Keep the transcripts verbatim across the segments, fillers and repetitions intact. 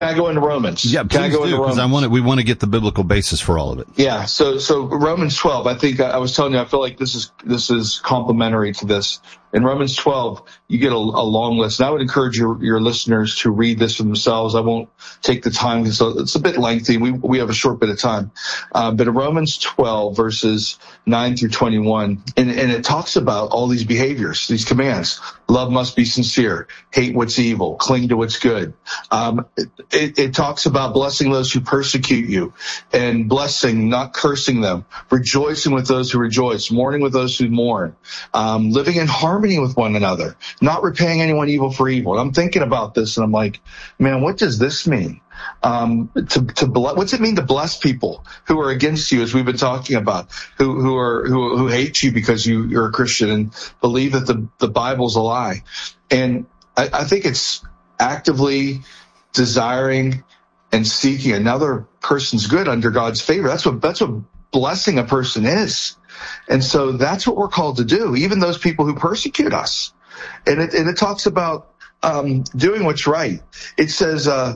I go into Romans? Yeah, Can I please go do, into because I Romans? want to, we want to get the biblical basis for all of it. Yeah, so so Romans twelve, I think I, I was telling you, I feel like this is this is complementary to this. In Romans twelve, you get a, a long list. And I would encourage your, your listeners to read this for themselves. I won't take the time because it's a bit lengthy. We we have a short bit of time. Uh, but in Romans twelve, verses nine through twenty-one, and, and it talks about all these behaviors, these commands. Love must be sincere. Hate what's evil. Cling to what's good. Um, it, it, it talks about blessing those who persecute you and blessing, not cursing them. Rejoicing with those who rejoice. Mourning with those who mourn. Um, living in harmony with one another. Not repaying anyone evil for evil. And I'm thinking about this and I'm like, man, what does this mean? Um, to, to ble- what's it mean to bless people who are against you, as we've been talking about, who, who are, who, who hate you because you, you're a Christian and believe that the, the Bible's a lie. And I, I think it's actively desiring and seeking another person's good under God's favor. That's what, that's what blessing a person is. And so that's what we're called to do, even those people who persecute us. And it, and it talks about Um, doing what's right. It says, uh,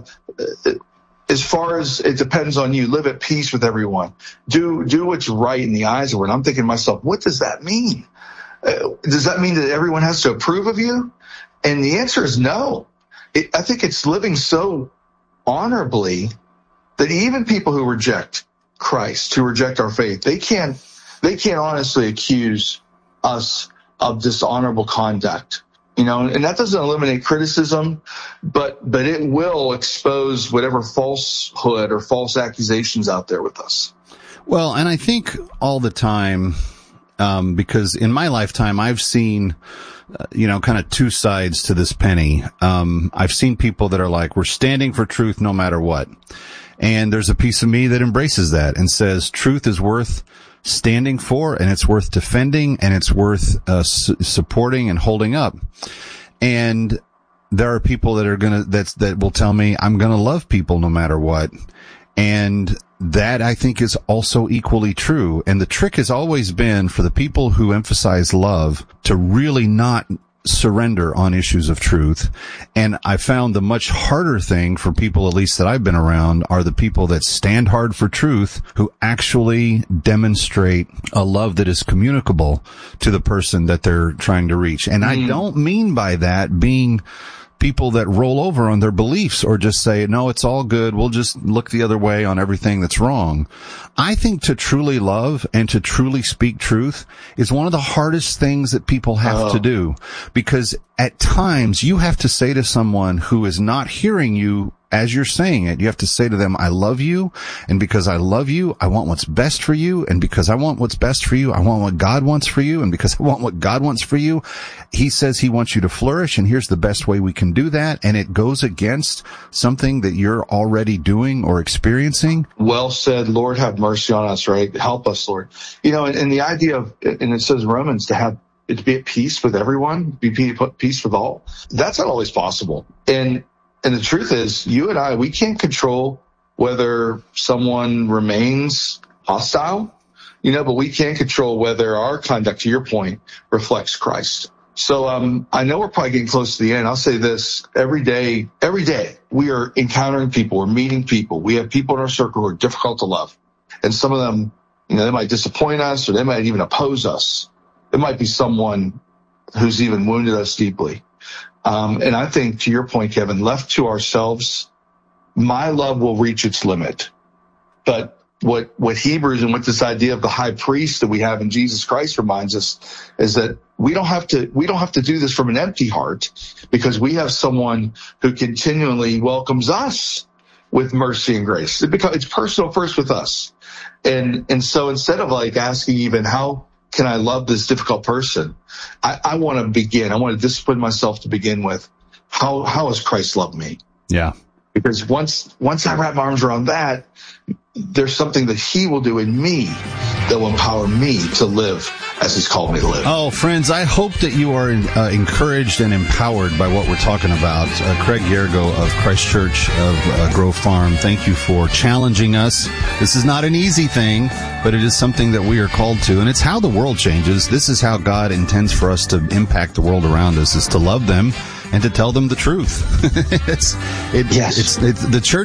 as far as it depends on you, live at peace with everyone. Do, do what's right in the eyes of everyone. I'm thinking to myself, what does that mean? Uh, does that mean that everyone has to approve of you? And the answer is no. It, I think it's living so honorably that even people who reject Christ, who reject our faith, they can't, they can't honestly accuse us of dishonorable conduct. You know, and that doesn't eliminate criticism, but but it will expose whatever falsehood or false accusations out there with us. Well, and I think all the time, um, because in my lifetime, I've seen, uh, you know, kind of two sides to this penny. Um, I've seen people that are like, we're standing for truth no matter what. And there's a piece of me that embraces that and says truth is worth standing for, and it's worth defending, and it's worth uh, su- supporting and holding up. And there are people that are gonna that's that will tell me I'm gonna love people no matter what, and that I think is also equally true. And the trick has always been for the people who emphasize love to really not surrender on issues of truth. And I found the much harder thing for people, at least that I've been around, are the people that stand hard for truth, who actually demonstrate a love that is communicable to the person that they're trying to reach. And mm. I don't mean by that being people that roll over on their beliefs or just say, no, it's all good. We'll just look the other way on everything that's wrong. I think to truly love and to truly speak truth is one of the hardest things that people have oh. to do, because at times you have to say to someone who is not hearing you as you're saying it, you have to say to them, I love you, and because I love you, I want what's best for you, and because I want what's best for you, I want what God wants for you, and because I want what God wants for you, He says He wants you to flourish, and here's the best way we can do that, and it goes against something that you're already doing or experiencing. Well said. Lord, have mercy on us, right? Help us, Lord. You know, and, and the idea of, and it says Romans, to have it to be at peace with everyone, be peace with all, that's not always possible. And And the truth is, you and I, we can't control whether someone remains hostile, you know, but we can control whether our conduct, to your point, reflects Christ. So um I know we're probably getting close to the end. I'll say this, every day, every day, we are encountering people, we're meeting people. We have people in our circle who are difficult to love. And some of them, you know, they might disappoint us, or they might even oppose us. It might be someone who's even wounded us deeply. Um, and I think, to your point, Kevin, left to ourselves, my love will reach its limit. But what, what Hebrews and what this idea of the high priest that we have in Jesus Christ reminds us is that we don't have to, we don't have to do this from an empty heart, because we have someone who continually welcomes us with mercy and grace. It becomes, it's personal first with us. And, and so instead of like asking even how can I love this difficult person, I, I want to begin. I want to discipline myself to begin with. How, how has Christ loved me? Yeah. Because once, once I wrap my arms around that, there's something that He will do in me that will empower me to live as He's called me to live. Oh, friends, I hope that you are uh, encouraged and empowered by what we're talking about. Uh, Craig Yergo of Christ Church of uh, Grove Farm, thank you for challenging us. This is not an easy thing, but it is something that we are called to, and it's how the world changes. This is how God intends for us to impact the world around us, is to love them and to tell them the truth. it's, it, yes. it's, it's, the church